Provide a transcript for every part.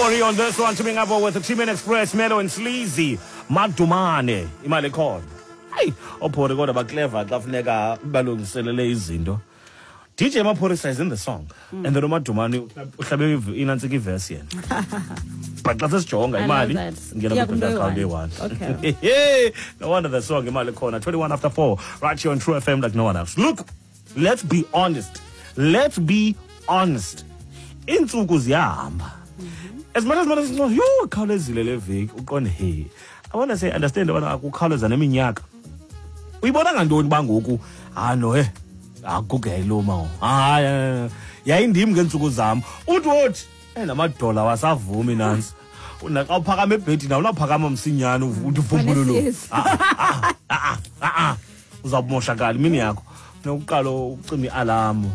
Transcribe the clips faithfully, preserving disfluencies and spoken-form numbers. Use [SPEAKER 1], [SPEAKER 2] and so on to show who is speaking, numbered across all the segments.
[SPEAKER 1] story on this one. Coming up with the T-Man Express, Melo and Sleazy. Madumane, imali khona. Hey, ophore kodwa ba clever xa funeka balungiselele izinto. D J Maphorisa is in the song. Mm. And the Madumane uhlabe inantsika iverse yena. But let's jonga imali. Ngena ku account day one. Okay. Hey, no wonder the song imali khona. twenty-one after four. Right here on True F M like no one else. Look, let's be honest. Let's be honest. Intsuku ziyahamba. As much as much no yo khawulezile le veki uqonde hey. I want to say understand bona akukhawuleza neminyaka. Uyibona ngantoni bangoku? Ah no eh. Akugelo mawo. Ah yayindimi ngentsuku zami. Uthi wothi enamadola wasavumi nansi. Una xa uphakama ebhedi na unaphakama msinyane uthi uvumbululo. Ah ah ah. Uzabumoshakala imini yakho. Nokuqala ucima ialarm.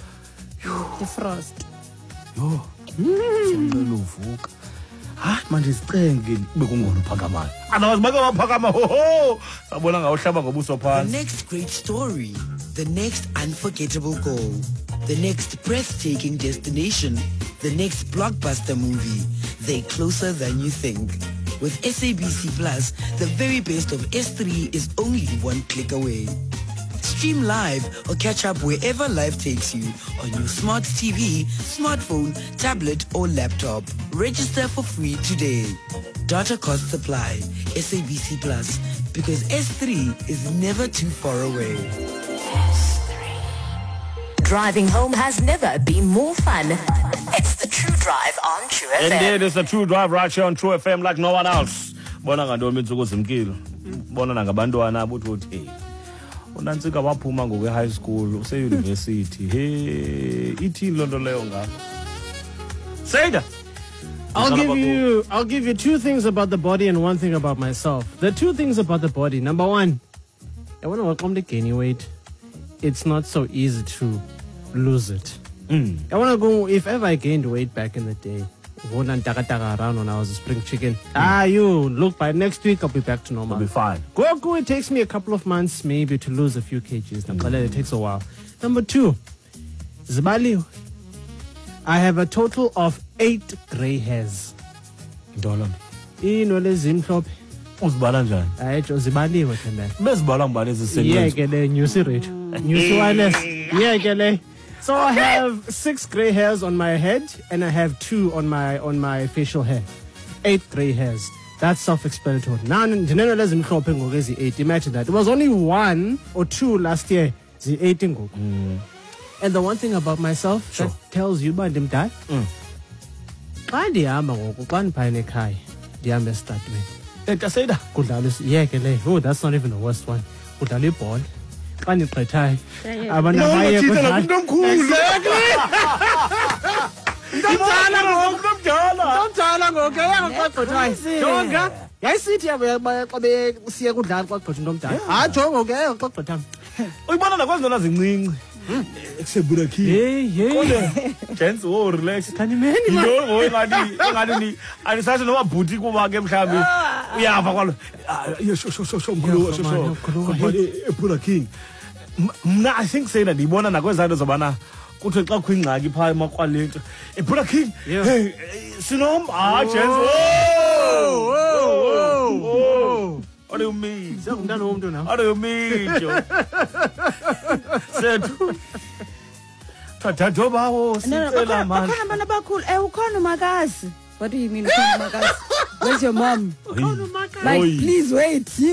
[SPEAKER 2] The frost.
[SPEAKER 1] Yo. Ngicela uvuka. Ha manje sicenge bekungona uphakamayo. Otherwise make waphakama ho ho. Sabona ngawuhlaba ngobuso phansi.
[SPEAKER 3] The next great story, the next unforgettable goal, the next breathtaking destination, the next blockbuster movie. They're closer than you think. With S A B C Plus, the very best of S three is only one click away. Stream live or catch up wherever life takes you on your smart T V, smartphone, tablet or laptop. Register for free today. Data cost supply. S A B C Plus, because S three is never too far away.
[SPEAKER 4] S three. Driving home has never been more fun. It's the True Drive on True F M.
[SPEAKER 1] Indeed, it's the True Drive right here on True F M like no one else. Bona ngantoni intsuku zimkile. Bona nangabantwana abuthi uthi unantsika waphuma ngokwe high school use university. Hey, ithini lonto leyo ngapha? Sayda.
[SPEAKER 5] I'll give you I'll give you two things about the body and one thing about myself. The two things about the body. Number one, I want to welcome the gaining weight. It's not so easy to lose it. Mm. I want to go, if ever I gained weight back in the day, around when I was a spring chicken. Mm. Ah, you look, by next week I'll be back to normal.
[SPEAKER 1] I'll be fine.
[SPEAKER 5] Go, go. It takes me a couple of months maybe to lose a few kgs. Mm. It takes a while. Number two, Zibali. I have a total of eight gray hairs.
[SPEAKER 1] Dollar.
[SPEAKER 5] Ino lezimhlophe.
[SPEAKER 1] Uzibala njani?
[SPEAKER 5] Hayi uzibaliwe khona.
[SPEAKER 1] Bezibala ngibale ezisengwe.
[SPEAKER 5] Yeah, ke le nyusi rate. Nyusi wireless. Yeah, ke le. So I have six gray hairs on my head and I have two on my on my facial hair. Eight gray hairs. That's self-explanatory. Now, dinero lezimhlophe ngokezi eight. Imagine that. It was only one or two last year. The eight ngoku. And the one thing about myself sure. that tells you about them die. Xa ndihamba ngoku xa ndiphayene ekhaya ndihamba esitratweni.
[SPEAKER 1] Eta sayida
[SPEAKER 5] kudlala yeah ke le. Oh, that's not even the worst one. Kudlala ibhola. Xa ndigqithayo abantu abaye kudlala. Exactly. Ntomdala ngoku ntomdala. Ntomdala ngoku yangaqhithayo. Jonga. Yayisithi yabe xa besiya kudlala xa gqitha ntomdala. Ah jonga ke xa gqitha.
[SPEAKER 1] Uyibona nakwazi nona zincinci. Eksebula khi.
[SPEAKER 5] Hey, hey.
[SPEAKER 1] Kodwa chance wo relax.
[SPEAKER 5] Kanti meni ma.
[SPEAKER 1] Yo ngathi ngathi ni anisathi noma bhuti kuba ke mhlambi. Uyava kwalo. Yo sho sho sho ngulu sho sho. Eksebula king. Mna I think sayina ndibona nakwezanto zobana kuthi xa kukho ingxaki pha emakwalento. Eksebula king. Hey, sinom ah chance. Whoa! Whoa! Whoa! What do you mean?
[SPEAKER 5] Sengumntana womuntu na.
[SPEAKER 1] What do you mean, Joe? Sethu. Thatha bawo sicela manje.
[SPEAKER 2] Bakhona abantu abakhulu. Eh ukhona umakazi. What do you mean ukhona umakazi? Where's your mom? Like please wait.